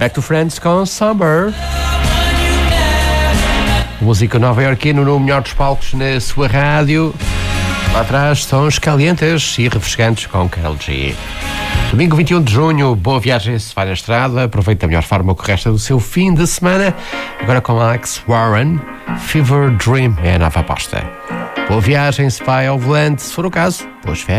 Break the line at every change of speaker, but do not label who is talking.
Back to Friends com Summer. Música nova-iorquina no melhor dos palcos na sua rádio. Lá atrás, sons calientes e refrescantes com Karol G. Domingo 21 de junho, boa viagem se vai na estrada. Aproveite da melhor forma o que resta do seu fim de semana. Agora com Alex Warren, Fever Dream é a nova aposta. Boa viagem se vai ao volante, se for o caso. Boas férias.